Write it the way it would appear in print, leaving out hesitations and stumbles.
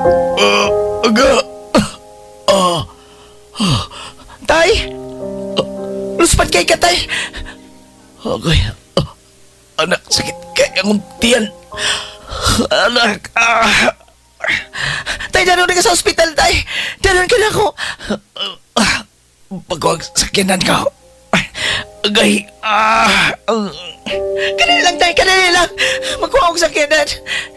Aga. Tay! Luspat kay ka, tay! Okay. Anak, sakit kaya ang tiyan. Anak. Tay, danon ka sa ospital, tay! Danon ka na ako! Pagwag sakinan ka. Agay. Kanina lang, tay! Kanina lang! Magkuha akong sakyanan!